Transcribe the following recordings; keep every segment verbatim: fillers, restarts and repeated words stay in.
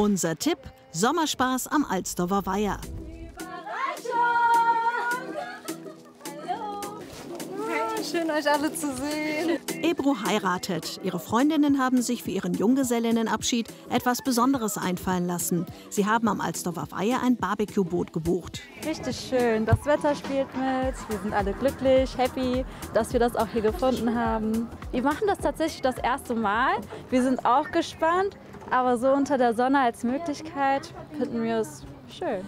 Unser Tipp: Sommerspaß am Alsdorfer Weiher. Schön, euch alle zu sehen. Ebru heiratet. Ihre Freundinnen haben sich für ihren Junggesellinnenabschied etwas Besonderes einfallen lassen. Sie haben am Alsdorfer Weiher ein Barbecue-Boot gebucht. Richtig schön. Das Wetter spielt mit. Wir sind alle glücklich, happy, dass wir das auch hier gefunden haben. Wir machen das tatsächlich das erste Mal. Wir sind auch gespannt. Aber so unter der Sonne als Möglichkeit finden wir es schön.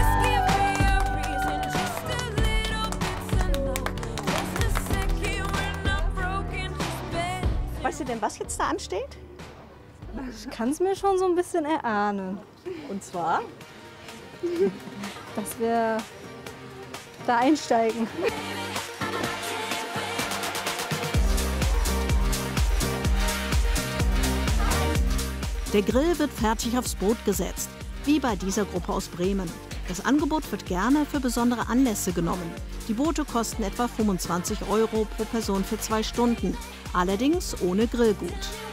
Weißt du denn, was jetzt da ansteht? Ich kann es mir schon so ein bisschen erahnen. Und zwar? Dass wir da einsteigen. Der Grill wird fertig aufs Boot gesetzt, wie bei dieser Gruppe aus Bremen. Das Angebot wird gerne für besondere Anlässe genommen. Die Boote kosten etwa fünfundzwanzig Euro pro Person für zwei Stunden, allerdings ohne Grillgut.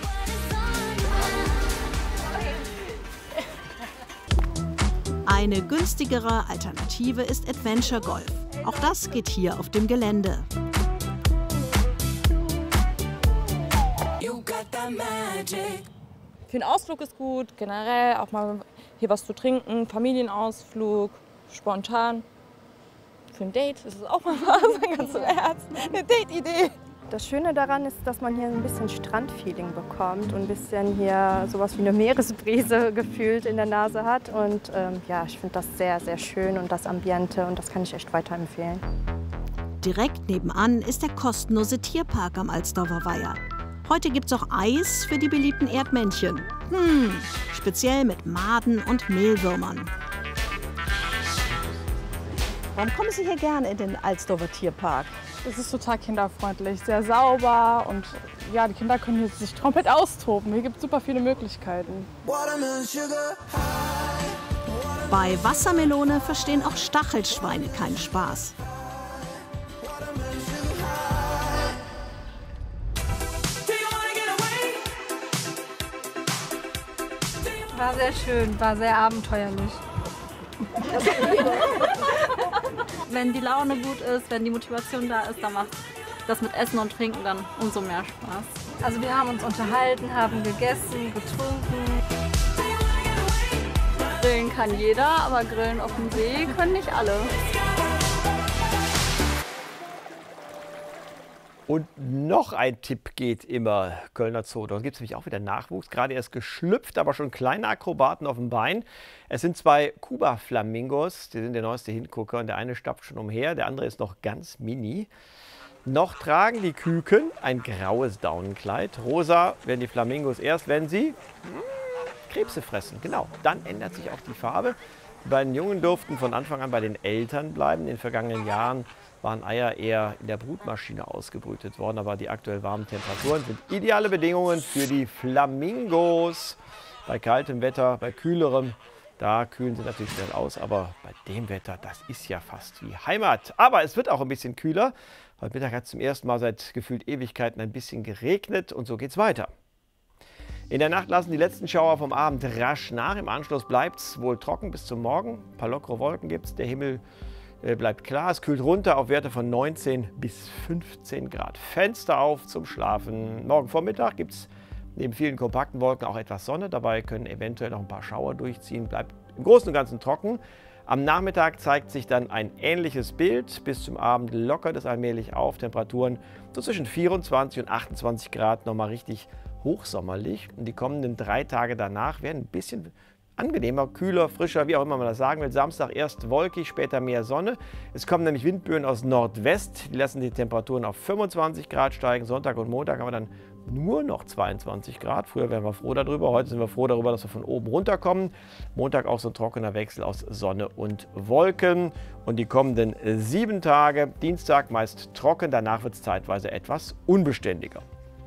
Eine günstigere Alternative ist Adventure Golf. Auch das geht hier auf dem Gelände. Für einen Ausflug ist gut, generell auch mal hier was zu trinken, Familienausflug, spontan. Für ein Date ist es auch mal was, ganz im Ernst, eine Date-Idee. Das Schöne daran ist, dass man hier ein bisschen Strandfeeling bekommt und ein bisschen hier sowas wie eine Meeresbrise gefühlt in der Nase hat. Und ähm, ja, ich finde das sehr, sehr schön und das Ambiente und das kann ich echt weiterempfehlen. Direkt nebenan ist der kostenlose Tierpark am Alsdorfer Weiher. Heute gibt's auch Eis für die beliebten Erdmännchen. Hm, speziell mit Maden und Mehlwürmern. Warum kommen Sie hier gerne in den Alsdorfer Tierpark? Es ist total kinderfreundlich, sehr sauber und ja, die Kinder können hier sich komplett austoben. Hier gibt es super viele Möglichkeiten. Bei Wassermelone verstehen auch Stachelschweine keinen Spaß. War sehr schön, war sehr abenteuerlich. Wenn die Laune gut ist, wenn die Motivation da ist, dann macht das mit Essen und Trinken dann umso mehr Spaß. Also wir haben uns unterhalten, haben gegessen, getrunken. Grillen kann jeder, aber Grillen auf dem See können nicht alle. Und noch ein Tipp geht immer, Kölner Zoo. Dort gibt es nämlich auch wieder Nachwuchs, gerade erst geschlüpft, aber schon kleine Akrobaten auf dem Bein. Es sind zwei Kuba-Flamingos, die sind der neueste Hingucker und der eine stapft schon umher, der andere ist noch ganz mini. Noch tragen die Küken ein graues Daunenkleid. Rosa werden die Flamingos erst, wenn sie Krebse fressen. Genau, dann ändert sich auch die Farbe. Die beiden Jungen durften von Anfang an bei den Eltern bleiben. In den vergangenen Jahren waren Eier eher in der Brutmaschine ausgebrütet worden, aber die aktuell warmen Temperaturen sind ideale Bedingungen für die Flamingos. Bei kaltem Wetter, bei kühlerem, da kühlen sie natürlich schnell aus, aber bei dem Wetter, das ist ja fast wie Heimat. Aber es wird auch ein bisschen kühler. Heute Mittag hat es zum ersten Mal seit gefühlt Ewigkeiten ein bisschen geregnet und so geht's weiter. In der Nacht lassen die letzten Schauer vom Abend rasch nach. Im Anschluss bleibt es wohl trocken bis zum Morgen. Ein paar lockere Wolken gibt es. Der Himmel bleibt klar, es kühlt runter auf Werte von neunzehn bis fünfzehn Grad. Fenster auf zum Schlafen. Morgen Vormittag gibt es neben vielen kompakten Wolken auch etwas Sonne. Dabei können eventuell noch ein paar Schauer durchziehen. Bleibt im Großen und Ganzen trocken. Am Nachmittag zeigt sich dann ein ähnliches Bild. Bis zum Abend lockert es allmählich auf. Temperaturen so zwischen vierundzwanzig und achtundzwanzig Grad, nochmal richtig hochsommerlich. Und die kommenden drei Tage danach werden ein bisschen angenehmer, kühler, frischer, wie auch immer man das sagen will. Samstag erst wolkig, später mehr Sonne. Es kommen nämlich Windböen aus Nordwest. Die lassen die Temperaturen auf fünfundzwanzig Grad steigen. Sonntag und Montag haben wir dann nur noch zweiundzwanzig Grad. Früher wären wir froh darüber. Heute sind wir froh darüber, dass wir von oben runterkommen. Montag auch so ein trockener Wechsel aus Sonne und Wolken. Und die kommenden sieben Tage, Dienstag meist trocken, danach wird es zeitweise etwas unbeständiger.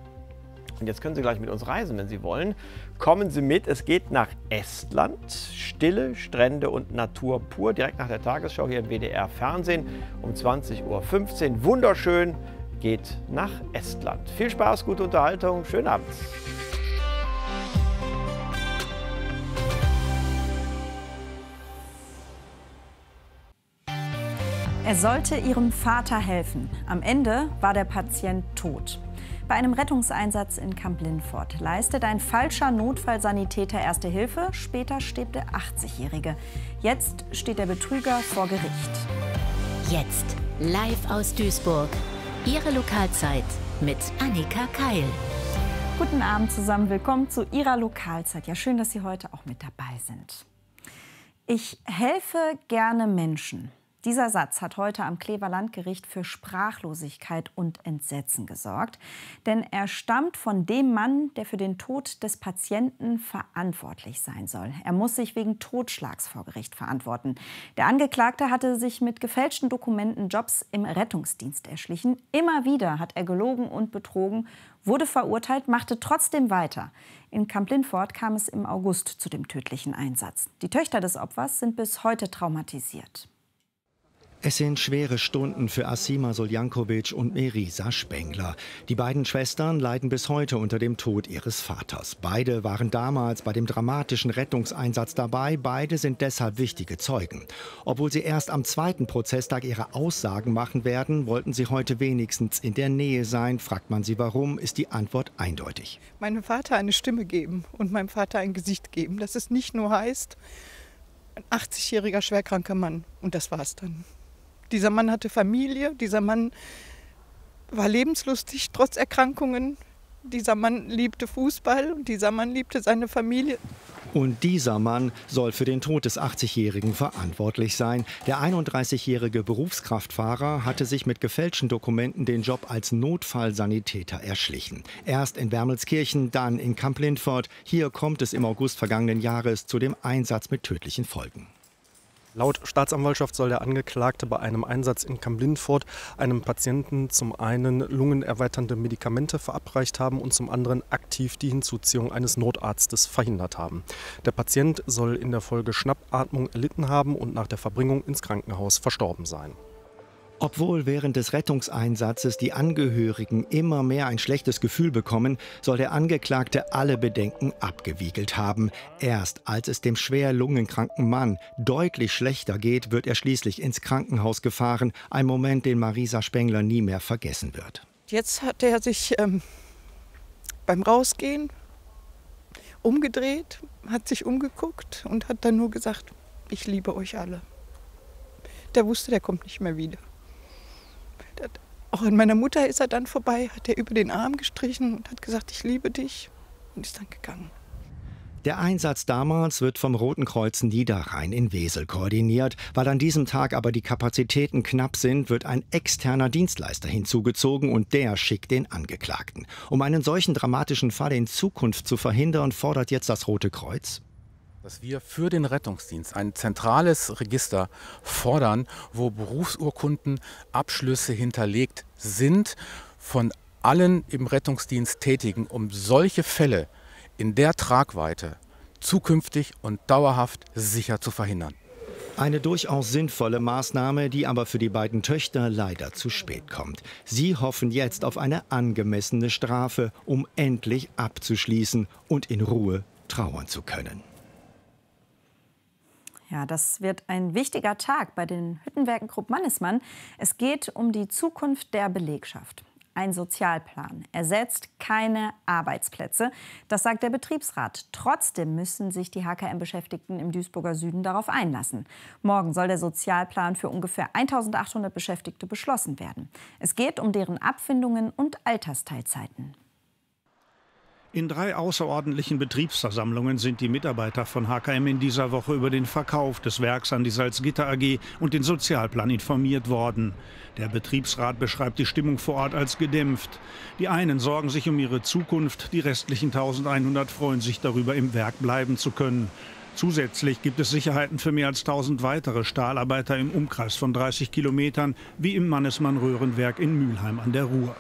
Und jetzt können Sie gleich mit uns reisen, wenn Sie wollen. Kommen Sie mit, es geht nach Estland. Stille, Strände und Natur pur. Direkt nach der Tagesschau hier im W D R Fernsehen um zwanzig Uhr fünfzehn. Wunderschön, geht nach Estland. Viel Spaß, gute Unterhaltung, schönen Abend. Er sollte ihrem Vater helfen. Am Ende war der Patient tot. Bei einem Rettungseinsatz in Kamp-Lintfort leistet ein falscher Notfallsanitäter Erste Hilfe. Später stirbt der achtzigjährige. Jetzt steht der Betrüger vor Gericht. Jetzt live aus Duisburg. Ihre Lokalzeit mit Annika Keil. Guten Abend zusammen, willkommen zu Ihrer Lokalzeit. Ja, schön, dass Sie heute auch mit dabei sind. Ich helfe gerne Menschen. Dieser Satz hat heute am Klever Landgericht für Sprachlosigkeit und Entsetzen gesorgt. Denn er stammt von dem Mann, der für den Tod des Patienten verantwortlich sein soll. Er muss sich wegen Totschlags vor Gericht verantworten. Der Angeklagte hatte sich mit gefälschten Dokumenten Jobs im Rettungsdienst erschlichen. Immer wieder hat er gelogen und betrogen, wurde verurteilt, machte trotzdem weiter. In Kamp-Lintfort kam es im August zu dem tödlichen Einsatz. Die Töchter des Opfers sind bis heute traumatisiert. Es sind schwere Stunden für Asima Soljankovic und Merisa Spengler. Die beiden Schwestern leiden bis heute unter dem Tod ihres Vaters. Beide waren damals bei dem dramatischen Rettungseinsatz dabei. Beide sind deshalb wichtige Zeugen. Obwohl sie erst am zweiten Prozesstag ihre Aussagen machen werden, wollten sie heute wenigstens in der Nähe sein. Fragt man sie warum, ist die Antwort eindeutig. Meinem Vater eine Stimme geben und meinem Vater ein Gesicht geben. Dass es nicht nur heißt, ein achtzigjähriger schwerkranker Mann. Und das war's dann. Dieser Mann hatte Familie, dieser Mann war lebenslustig, trotz Erkrankungen. Dieser Mann liebte Fußball und dieser Mann liebte seine Familie. Und dieser Mann soll für den Tod des achtzigjährigen verantwortlich sein. Der einunddreißigjährige Berufskraftfahrer hatte sich mit gefälschten Dokumenten den Job als Notfallsanitäter erschlichen. Erst in Wermelskirchen, dann in Kamp-Lintfort. Hier kommt es im August vergangenen Jahres zu dem Einsatz mit tödlichen Folgen. Laut Staatsanwaltschaft soll der Angeklagte bei einem Einsatz in Kamp-Lintfort einem Patienten zum einen lungenerweiternde Medikamente verabreicht haben und zum anderen aktiv die Hinzuziehung eines Notarztes verhindert haben. Der Patient soll in der Folge Schnappatmung erlitten haben und nach der Verbringung ins Krankenhaus verstorben sein. Obwohl während des Rettungseinsatzes die Angehörigen immer mehr ein schlechtes Gefühl bekommen, soll der Angeklagte alle Bedenken abgewiegelt haben. Erst als es dem schwer lungenkranken Mann deutlich schlechter geht, wird er schließlich ins Krankenhaus gefahren. Ein Moment, den Merisa Spengler nie mehr vergessen wird. Jetzt hat er sich ähm, beim Rausgehen umgedreht, hat sich umgeguckt und hat dann nur gesagt, ich liebe euch alle. Der wusste, der kommt nicht mehr wieder. Auch an meiner Mutter ist er dann vorbei, hat er über den Arm gestrichen und hat gesagt, ich liebe dich, und ist dann gegangen. Der Einsatz damals wird vom Roten Kreuz Niederrhein in Wesel koordiniert. Weil an diesem Tag aber die Kapazitäten knapp sind, wird ein externer Dienstleister hinzugezogen und der schickt den Angeklagten. Um einen solchen dramatischen Fall in Zukunft zu verhindern, fordert jetzt das Rote Kreuz, dass wir für den Rettungsdienst ein zentrales Register fordern, wo Berufsurkunden, Abschlüsse hinterlegt sind von allen im Rettungsdienst Tätigen, um solche Fälle in der Tragweite zukünftig und dauerhaft sicher zu verhindern. Eine durchaus sinnvolle Maßnahme, die aber für die beiden Töchter leider zu spät kommt. Sie hoffen jetzt auf eine angemessene Strafe, um endlich abzuschließen und in Ruhe trauern zu können. Ja, das wird ein wichtiger Tag bei den Hüttenwerken Krupp-Mannesmann. Es geht um die Zukunft der Belegschaft. Ein Sozialplan ersetzt keine Arbeitsplätze. Das sagt der Betriebsrat. Trotzdem müssen sich die H K M-Beschäftigten im Duisburger Süden darauf einlassen. Morgen soll der Sozialplan für ungefähr eintausendachthundert Beschäftigte beschlossen werden. Es geht um deren Abfindungen und Altersteilzeiten. In drei außerordentlichen Betriebsversammlungen sind die Mitarbeiter von H K M in dieser Woche über den Verkauf des Werks an die Salzgitter A G und den Sozialplan informiert worden. Der Betriebsrat beschreibt die Stimmung vor Ort als gedämpft. Die einen sorgen sich um ihre Zukunft, die restlichen eintausendeinhundert freuen sich darüber, im Werk bleiben zu können. Zusätzlich gibt es Sicherheiten für mehr als tausend weitere Stahlarbeiter im Umkreis von dreißig Kilometern, wie im Mannesmann-Röhrenwerk in Mülheim an der Ruhr.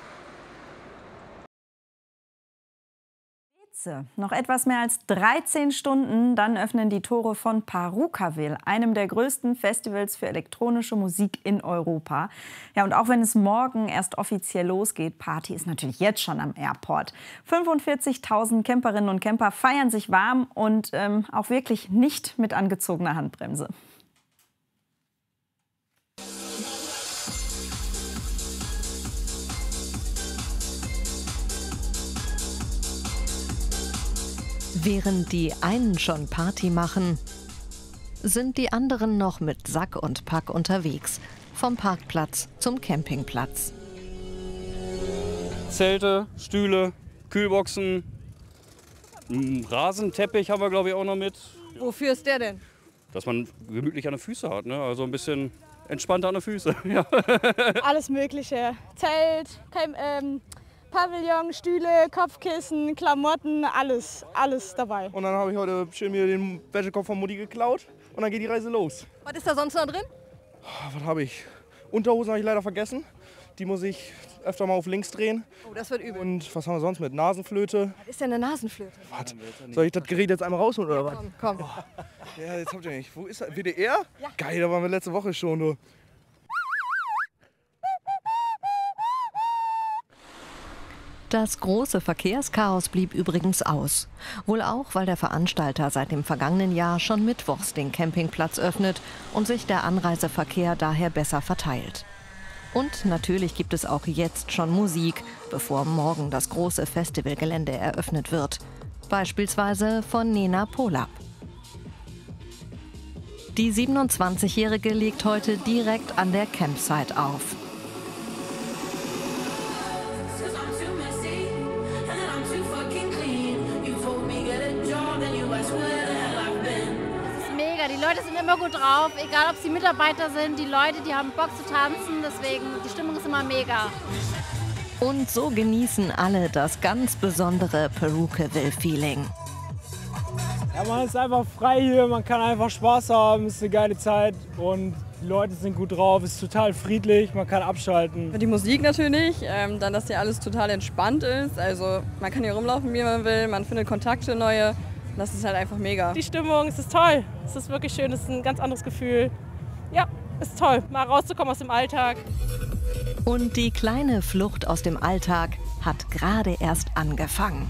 Noch etwas mehr als dreizehn Stunden, dann öffnen die Tore von Parukaville, einem der größten Festivals für elektronische Musik in Europa. Ja, und auch wenn es morgen erst offiziell losgeht, Party ist natürlich jetzt schon am Airport. fünfundvierzigtausend Camperinnen und Camper feiern sich warm und ähm, auch wirklich nicht mit angezogener Handbremse. Während die einen schon Party machen, sind die anderen noch mit Sack und Pack unterwegs. Vom Parkplatz zum Campingplatz. Zelte, Stühle, Kühlboxen, einen Rasenteppich haben wir, glaube ich, auch noch mit. Wofür ist der denn? Dass man gemütlich an den Füßen hat, ne? Also ein bisschen entspannter an den Füßen. Ja. Alles Mögliche. Zelt, Camp, ähm, Pavillon, Stühle, Kopfkissen, Klamotten, alles, alles dabei. Und dann habe ich heute schön mir den Wäschekorb von Mutti geklaut und dann geht die Reise los. Was ist da sonst noch drin? Oh, was habe ich? Unterhosen habe ich leider vergessen. Die muss ich öfter mal auf links drehen. Oh, das wird übel. Und was haben wir sonst mit? Nasenflöte. Was ist denn eine Nasenflöte? Was? Soll ich das Gerät jetzt einmal rausholen oder was? Komm, komm. Oh. Ja, jetzt habt ihr nicht. Wo ist das? W D R? Ja. Geil, da waren wir letzte Woche schon. Du. Das große Verkehrschaos blieb übrigens aus. Wohl auch, weil der Veranstalter seit dem vergangenen Jahr schon mittwochs den Campingplatz öffnet und sich der Anreiseverkehr daher besser verteilt. Und natürlich gibt es auch jetzt schon Musik, bevor morgen das große Festivalgelände eröffnet wird. Beispielsweise von Nena Polab. Die siebenundzwanzigjährige legt heute direkt an der Campsite auf. Die Leute sind immer gut drauf, egal ob sie Mitarbeiter sind, die Leute, die haben Bock zu tanzen, deswegen die Stimmung ist immer mega. Und so genießen alle das ganz besondere Perukaville-Feeling. Ja, man ist einfach frei hier, man kann einfach Spaß haben, es ist eine geile Zeit und die Leute sind gut drauf, es ist total friedlich, man kann abschalten. Die Musik natürlich, ähm, dann, dass hier alles total entspannt ist, also man kann hier rumlaufen, wie man will, man findet Kontakte neue. Das ist halt einfach mega. Die Stimmung, es ist toll. Es ist wirklich schön, es ist ein ganz anderes Gefühl. Ja, es ist toll, mal rauszukommen aus dem Alltag. Und die kleine Flucht aus dem Alltag hat gerade erst angefangen.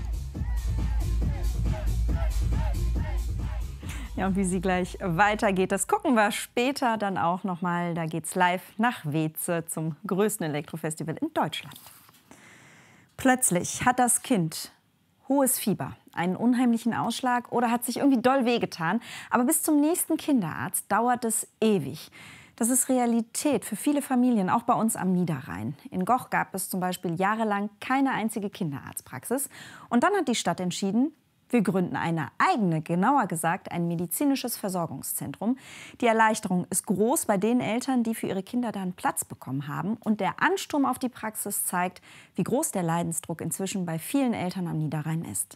Ja, und wie sie gleich weitergeht, das gucken wir später dann auch noch mal. Da geht's live nach Weeze zum größten Elektrofestival in Deutschland. Plötzlich hat das Kind hohes Fieber, einen unheimlichen Ausschlag oder hat sich irgendwie doll wehgetan. Aber bis zum nächsten Kinderarzt dauert es ewig. Das ist Realität für viele Familien, auch bei uns am Niederrhein. In Goch gab es zum Beispiel jahrelang keine einzige Kinderarztpraxis. Und dann hat die Stadt entschieden, wir gründen eine eigene, genauer gesagt ein medizinisches Versorgungszentrum. Die Erleichterung ist groß bei den Eltern, die für ihre Kinder da einen Platz bekommen haben. Und der Ansturm auf die Praxis zeigt, wie groß der Leidensdruck inzwischen bei vielen Eltern am Niederrhein ist.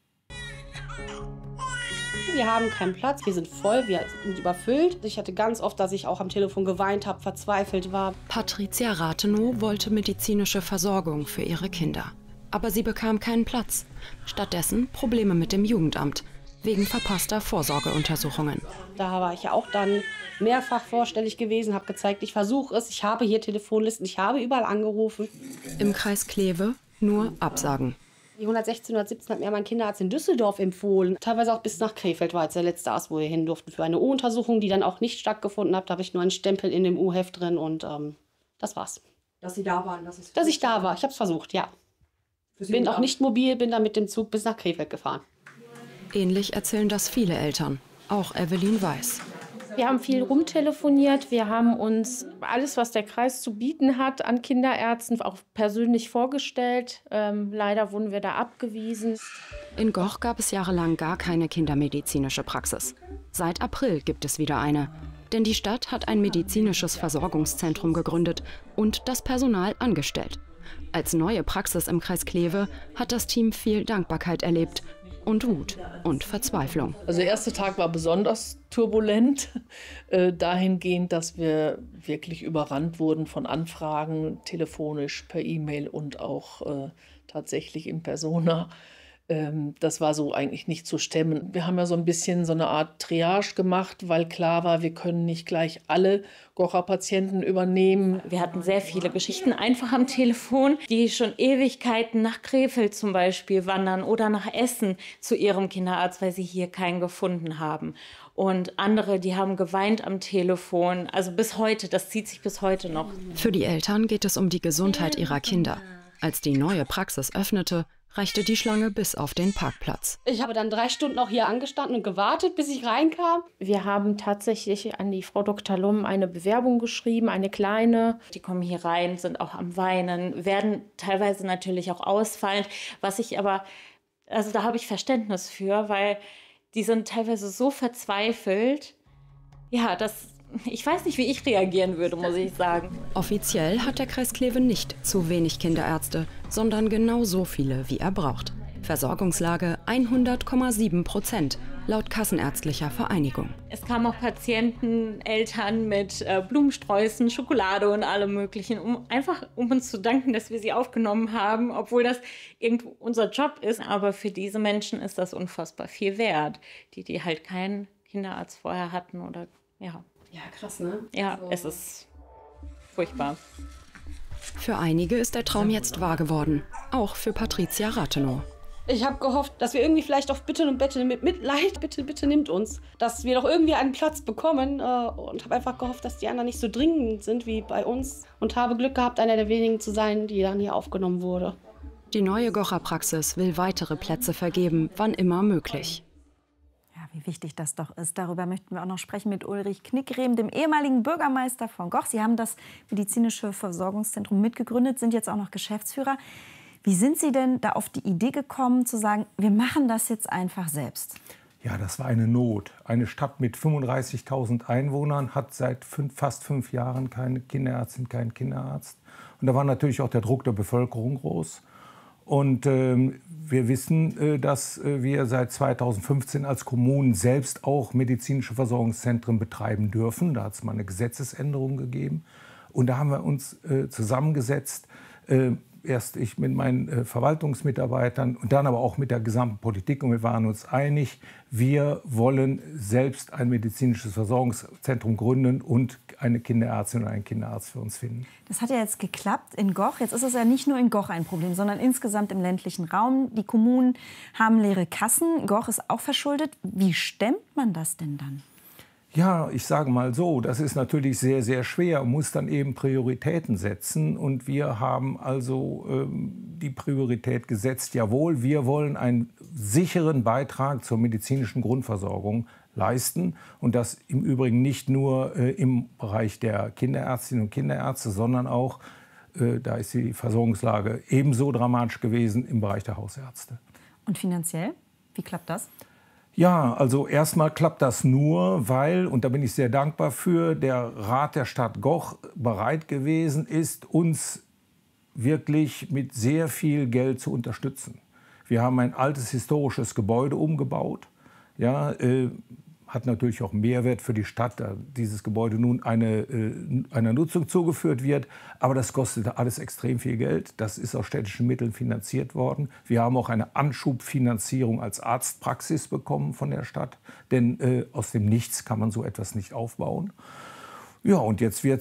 Wir haben keinen Platz, wir sind voll, wir sind überfüllt. Ich hatte ganz oft, dass ich auch am Telefon geweint habe, verzweifelt war. Patricia Rathenow wollte medizinische Versorgung für ihre Kinder. Aber sie bekam keinen Platz. Stattdessen Probleme mit dem Jugendamt, wegen verpasster Vorsorgeuntersuchungen. Da war ich ja auch dann mehrfach vorstellig gewesen, habe gezeigt, ich versuche es, ich habe hier Telefonlisten, ich habe überall angerufen. Im Kreis Kleve nur Absagen. Die hundertsechzehn, hundertsiebzehn hat mir mein Kinderarzt in Düsseldorf empfohlen. Teilweise auch bis nach Krefeld war jetzt der letzte Arzt, wo wir hin durften für eine U-Untersuchung, die dann auch nicht stattgefunden hat. Da habe ich nur einen Stempel in dem U-Heft drin und ähm, das war's. Dass Sie da waren? Das ist Dass ich da war, ich habe es versucht, ja. Bin auch nicht mobil, bin dann mit dem Zug bis nach Krefeld gefahren. Ähnlich erzählen das viele Eltern, auch Evelyn Weiß. Wir haben viel rumtelefoniert, wir haben uns alles, was der Kreis zu bieten hat, an Kinderärzten auch persönlich vorgestellt. Ähm, leider wurden wir da abgewiesen. In Goch gab es jahrelang gar keine kindermedizinische Praxis. Seit April gibt es wieder eine. Denn die Stadt hat ein medizinisches Versorgungszentrum gegründet und das Personal angestellt. Als neue Praxis im Kreis Kleve hat das Team viel Dankbarkeit erlebt und Wut und Verzweiflung. Also der erste Tag war besonders turbulent, äh, dahingehend, dass wir wirklich überrannt wurden von Anfragen, telefonisch, per E-Mail und auch äh, tatsächlich in Persona. Ähm, das war so eigentlich nicht zu stemmen. Wir haben ja so ein bisschen so eine Art Triage gemacht, weil klar war, wir können nicht gleich alle Gocher Patienten übernehmen. Wir hatten sehr viele Geschichten einfach am Telefon, die schon Ewigkeiten nach Krefeld zum Beispiel wandern oder nach Essen zu ihrem Kinderarzt, weil sie hier keinen gefunden haben. Und andere, die haben geweint am Telefon. Also bis heute, das zieht sich bis heute noch. Für die Eltern geht es um die Gesundheit ihrer Kinder. Als die neue Praxis öffnete, reichte die Schlange bis auf den Parkplatz. Ich habe dann drei Stunden auch hier angestanden und gewartet, bis ich reinkam. Wir haben tatsächlich an die Frau Doktor Lumm eine Bewerbung geschrieben, eine kleine. Die kommen hier rein, sind auch am Weinen, werden teilweise natürlich auch ausfallend, was ich aber, also da habe ich Verständnis für, weil die sind teilweise so verzweifelt, ja, das, ich weiß nicht, wie ich reagieren würde, muss ich sagen. Offiziell hat der Kreis Kleve nicht zu wenig Kinderärzte, sondern genau so viele, wie er braucht. Versorgungslage hundert Komma sieben Prozent, laut Kassenärztlicher Vereinigung. Es kamen auch Patienten, Eltern mit äh, Blumensträußen, Schokolade und allem Möglichen, um einfach um uns zu danken, dass wir sie aufgenommen haben, obwohl das irgendwo unser Job ist. Aber für diese Menschen ist das unfassbar viel wert, die, die halt keinen Kinderarzt vorher hatten oder ja. Ja, krass, ne? Ja, also. Es ist furchtbar. Für einige ist der Traum jetzt wahr geworden, auch für Patricia Rathenow. Ich habe gehofft, dass wir irgendwie vielleicht auf Bitte und Bette mit Mitleid, bitte, bitte nimmt uns, dass wir doch irgendwie einen Platz bekommen äh, und habe einfach gehofft, dass die anderen nicht so dringend sind wie bei uns und habe Glück gehabt, einer der wenigen zu sein, die dann hier aufgenommen wurde. Die neue Gocha-Praxis will weitere Plätze vergeben, wann immer möglich. Ja, wie wichtig das doch ist. Darüber möchten wir auch noch sprechen mit Ulrich Knickrehm, dem ehemaligen Bürgermeister von Goch. Sie haben das medizinische Versorgungszentrum mitgegründet, sind jetzt auch noch Geschäftsführer. Wie sind Sie denn da auf die Idee gekommen, zu sagen, wir machen das jetzt einfach selbst? Ja, das war eine Not. Eine Stadt mit fünfunddreißigtausend Einwohnern hat seit fünf, fast fünf Jahren keine Kinderärztin, keinen Kinderarzt. Und da war natürlich auch der Druck der Bevölkerung groß. Und äh, wir wissen, äh, dass äh, wir seit zweitausendfünfzehn als Kommunen selbst auch medizinische Versorgungszentren betreiben dürfen. Da hat es mal eine Gesetzesänderung gegeben. Und da haben wir uns äh, zusammengesetzt, äh, erst ich mit meinen äh, Verwaltungsmitarbeitern und dann aber auch mit der gesamten Politik. Und wir waren uns einig, wir wollen selbst ein medizinisches Versorgungszentrum gründen und eine Kinderärztin oder einen Kinderarzt für uns finden. Das hat ja jetzt geklappt in Goch. Jetzt ist es ja nicht nur in Goch ein Problem, sondern insgesamt im ländlichen Raum. Die Kommunen haben leere Kassen. Goch ist auch verschuldet. Wie stemmt man das denn dann? Ja, ich sage mal so, das ist natürlich sehr, sehr schwer, man muss dann eben Prioritäten setzen. Und wir haben also ähm, die Priorität gesetzt, jawohl, wir wollen einen sicheren Beitrag zur medizinischen Grundversorgung leisten. Und das im Übrigen nicht nur äh, im Bereich der Kinderärztinnen und Kinderärzte, sondern auch, äh, da ist die Versorgungslage ebenso dramatisch gewesen, im Bereich der Hausärzte. Und finanziell, wie klappt das? Ja, also erstmal klappt das nur, weil, und da bin ich sehr dankbar für, der Rat der Stadt Goch bereit gewesen ist, uns wirklich mit sehr viel Geld zu unterstützen. Wir haben ein altes historisches Gebäude umgebaut, ja, äh, hat natürlich auch Mehrwert für die Stadt, da dieses Gebäude nun eine, äh, einer Nutzung zugeführt wird. Aber das kostet alles extrem viel Geld. Das ist aus städtischen Mitteln finanziert worden. Wir haben auch eine Anschubfinanzierung als Arztpraxis bekommen von der Stadt. Denn äh, aus dem Nichts kann man so etwas nicht aufbauen. Ja, und jetzt wird